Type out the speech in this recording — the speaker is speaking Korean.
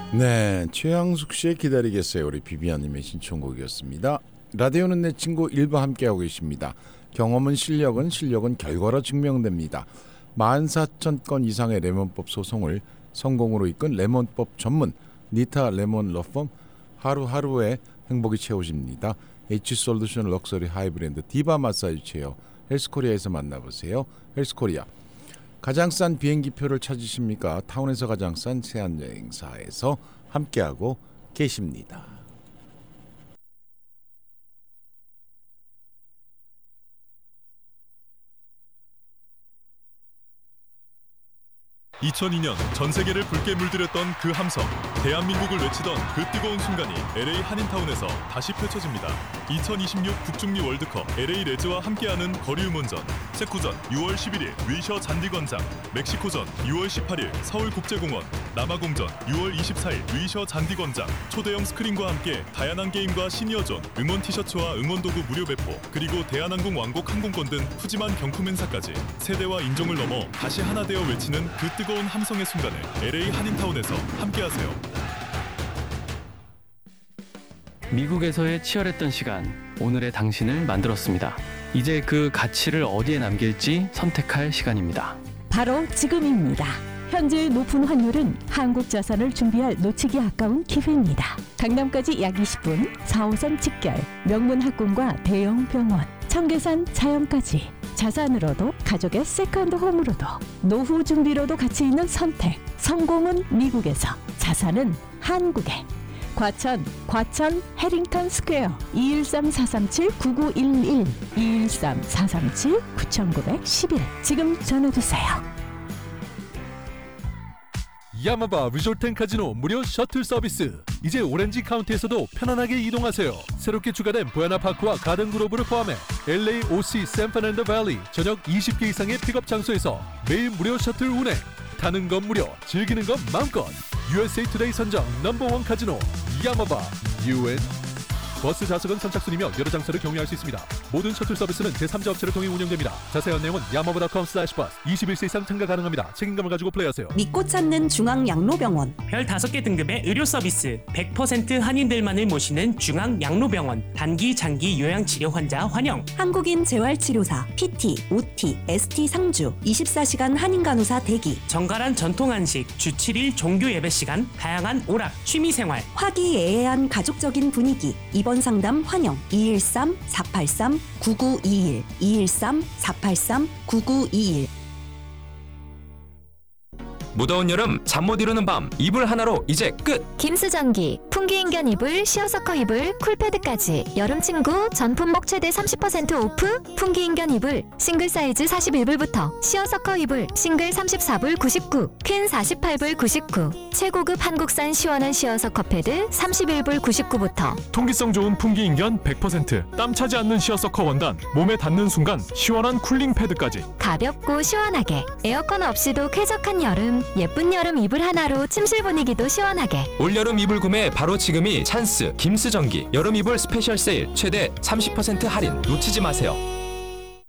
네, 최양숙 씨의 기다리겠어요. 우리 비비안님의 신청곡이었습니다. 라디오는 내 친구 1부 함께하고 계십니다. 경험은 실력은 결과로 증명됩니다. 14,000건 이상의 레몬법 소송을 성공으로 이끈 레몬법 전문 니타 레몬 러펌, 하루하루의 행복이 채워집니다. H솔루션 럭셔리 하이브랜드 디바 마사지 체어 헬스코리아에서 만나보세요. 헬스코리아. 가장 싼 비행기표를 찾으십니까? 타운에서 가장 싼 세안여행사에서 함께하고 계십니다. 2002년 전 세계를 붉게 물들였던 그 함성, 대한민국을 외치던 그 뜨거운 순간이 LA 한인타운에서 다시 펼쳐집니다. 2026 북중미 월드컵 LA 레즈와 함께하는 거리응원전, 체코전 6월 11일 위셔 잔디광장, 멕시코전 6월 18일 서울국제공원, 남아공전 6월 24일 위셔 잔디광장, 초대형 스크린과 함께 다양한 게임과 시니어존, 응원 티셔츠와 응원도구 무료 배포, 그리고 대한항공 왕복 항공권 등 푸짐한 경품 행사까지 세대와 인종을 넘어 다시 하나 되어 외치는 그 뜨거운 함성의 순간을 LA 한인타운에서 함께하세요. 미국에서의 치열했던 시간, 오늘의 당신을 만들었습니다. 이제 그 가치를 어디에 남길지 선택할 시간입니다. 바로 지금입니다. 현재의 높은 환율은 한국 자산을 준비할 놓치기 아까운 기회입니다. 강남까지 약 20분, 4호선 직결, 명문 학군과 대형 병원, 청계산 자연까지. 자산으로도 가족의 세컨드 홈으로도 노후 준비로도 가치 있는 선택. 성공은 미국에서, 자산은 한국에. 과천 해링턴 스퀘어 213-437-9911 213-437-9911 지금 전화주세요. 야마바 리조트 & 카지노 무료 셔틀 서비스. 이제 오렌지 카운티에서도 편안하게 이동하세요. 새롭게 추가된 부에나파크와 가든그로브를 포함해 LA, OC, 샌프란난도 밸리 전역 20개 이상의 픽업 장소에서 매일 무료 셔틀 운행. 타는 건 무료, 즐기는 건 마음껏. USA 투데이 선정 넘버원 카지노 야마바 UN. 버스 좌석은 선착순이며 여러 장소를 경유할 수 있습니다. 모든 셔틀 서비스는 제3자 업체를 통해 운영됩니다. 자세한 내용은 야마바.com/bus. 21세 이상 참가 가능합니다. 책임감을 가지고 플레이하세요. 믿고 찾는 중앙양로병원. 별 5개 등급의 의료 서비스, 100% 한인들만을 모시는 중앙양로병원. 단기, 장기 요양치료 환자 환영. 한국인 재활치료사, PT, OT, ST 상주, 24시간 한인간호사 대기. 정갈한 전통한식, 주 7일 종교 예배 시간, 다양한 오락, 취미생활. 화기애애한 가족적인 분위기. 입원 상담 환영. 213-483-9921 213-483-9921. 무더운 여름 잠 못 이루는 밤 이불 하나로 이제 끝! 김수전기, 풍기인견 이불, 시어서커 이불, 쿨패드까지 여름친구 전품목 최대 30% 오프. 풍기인견 이불 싱글 사이즈 41불부터, 시어서커 이불 싱글 34불 99, 퀸 48불 99. 최고급 한국산 시원한 시어서커 패드 31불 99부터. 통기성 좋은 풍기인견 100%, 땀 차지 않는 시어서커 원단, 몸에 닿는 순간 시원한 쿨링 패드까지. 가볍고 시원하게, 에어컨 없이도 쾌적한 여름. 예쁜 여름 이불 하나로 침실 분위기도 시원하게. 올여름 이불 구매 바로 지금이 찬스. 김수전기 여름 이불 스페셜 세일 최대 30% 할인 놓치지 마세요.